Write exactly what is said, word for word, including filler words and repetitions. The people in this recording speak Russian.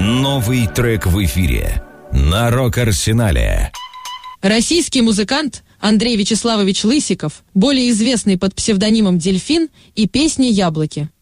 Новый трек в эфире на Рок-Арсенале. Российский музыкант Андрей Вячеславович Лысиков, более известный под псевдонимом «Дельфин», и песни «Яблоки».